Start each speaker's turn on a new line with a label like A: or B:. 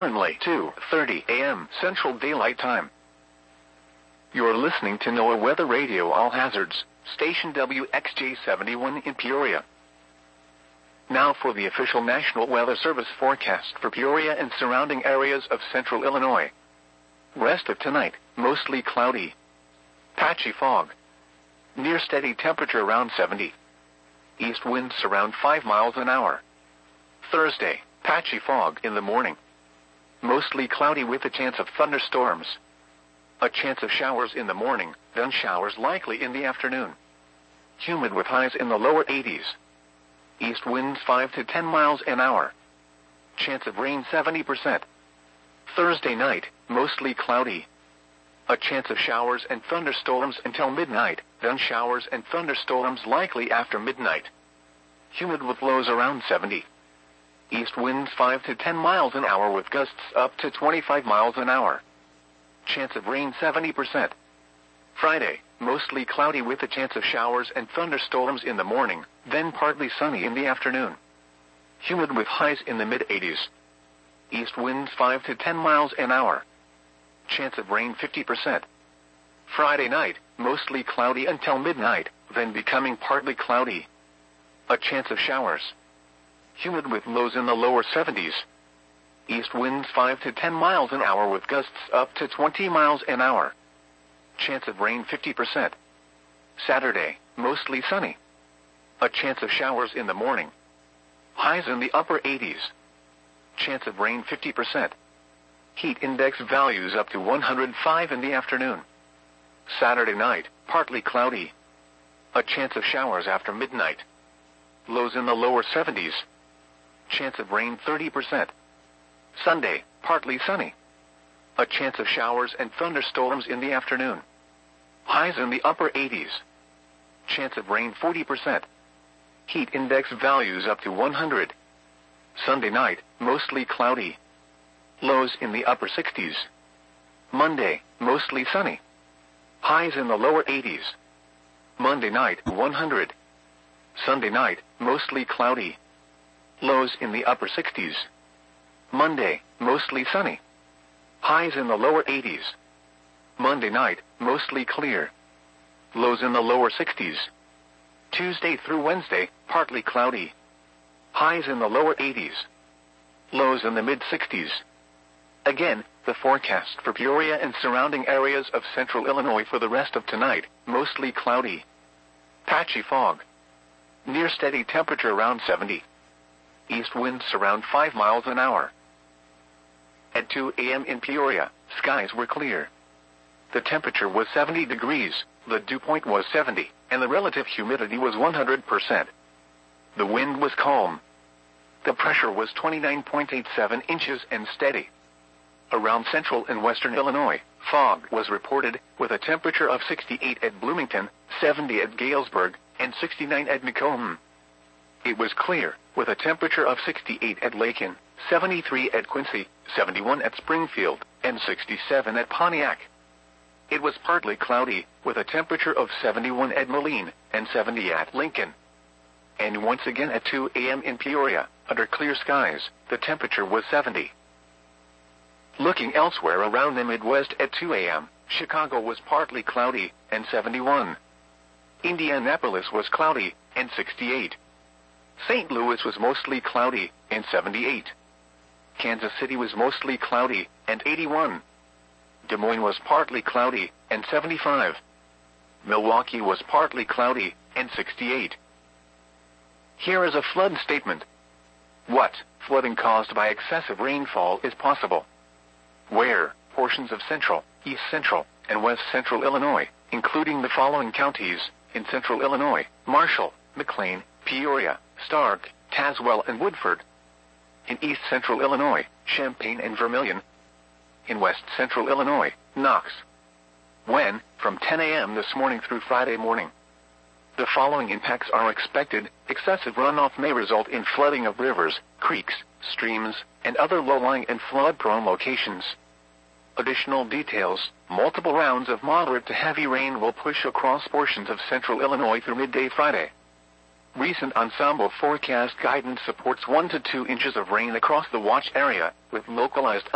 A: Currently 2:30 a.m. Central Daylight Time. You're listening to NOAA Weather Radio All Hazards, station WXJ71 in Peoria. Now for the official National Weather Service forecast for Peoria and surrounding areas of central Illinois. Rest of tonight, mostly cloudy. Patchy fog. Near steady temperature around 70. East winds around 5 miles an hour. Thursday, patchy fog in the morning. Mostly cloudy with a chance of thunderstorms. A chance of showers in the morning, then showers likely in the afternoon. Humid with highs in the lower 80s. East winds 5 to 10 miles an hour. Chance of rain 70%. Thursday night, mostly cloudy. A chance of showers and thunderstorms until midnight, then showers and thunderstorms likely after midnight. Humid with lows around 70. East winds 5 to 10 miles an hour with gusts up to 25 miles an hour. Chance of rain 70%. Friday, mostly cloudy with a chance of showers and thunderstorms in the morning, then partly sunny in the afternoon. Humid with highs in the mid-80s. East winds 5 to 10 miles an hour. Chance of rain 50%. Friday night, mostly cloudy until midnight, then becoming partly cloudy. A chance of showers. Humid with lows in the lower 70s. East winds 5 to 10 miles an hour with gusts up to 20 miles an hour. Chance of rain 50%. Saturday, mostly sunny. A chance of showers in the morning. Highs in the upper 80s. Chance of rain 50%. Heat index values up to 105 in the afternoon. Saturday night, partly cloudy. A chance of showers after midnight. Lows in the lower 70s. Chance of rain 30%. Sunday, partly sunny. A chance of showers and thunderstorms in the afternoon. Highs in the upper 80s. Chance of rain 40%. Heat index values up to 100. Sunday night, mostly cloudy. Lows in the upper 60s. Monday, mostly sunny. Highs in the lower 80s. Monday night, 100. Sunday night, mostly cloudy. Lows in the upper 60s. Monday, mostly sunny. Highs in the lower 80s. Monday night, mostly clear. Lows in the lower 60s. Tuesday through Wednesday, partly cloudy. Highs in the lower 80s. Lows in the mid-60s. Again, the forecast for Peoria and surrounding areas of central Illinois for the rest of tonight, mostly cloudy. Patchy fog. Near steady temperature around 70. East winds around 5 miles an hour. At 2 a.m. in Peoria, skies were clear. The temperature was 70 degrees, the dew point was 70, and the relative humidity was 100%. The wind was calm. The pressure was 29.87 inches and steady. Around central and western Illinois, fog was reported, with a temperature of 68 at Bloomington, 70 at Galesburg, and 69 at Macomb. It was clear, with a temperature of 68 at Lakin, 73 at Quincy, 71 at Springfield, and 67 at Pontiac. It was partly cloudy, with a temperature of 71 at Moline, and 70 at Lincoln. And once again at 2 a.m. in Peoria, under clear skies, the temperature was 70. Looking elsewhere around the Midwest at 2 a.m., Chicago was partly cloudy, and 71. Indianapolis was cloudy, and 68. St. Louis was mostly cloudy, and 78. Kansas City was mostly cloudy, and 81. Des Moines was partly cloudy, and 75. Milwaukee was partly cloudy, and 68. Here is a flood statement. What flooding caused by excessive rainfall is possible? Where portions of central, east central, and west central Illinois, including the following counties, in central Illinois: Marshall, McLean, Peoria, Stark, Tazewell, and Woodford. In east central Illinois, Champaign and Vermilion. In west central Illinois, Knox. When? From 10 a.m. this morning through Friday morning. The following impacts are expected. Excessive runoff may result in flooding of rivers, creeks, streams, and other low-lying and flood-prone locations. Additional details: multiple rounds of moderate to heavy rain will push across portions of central Illinois through midday Friday. Recent ensemble forecast guidance supports 1 to 2 inches of rain across the watch area, with localized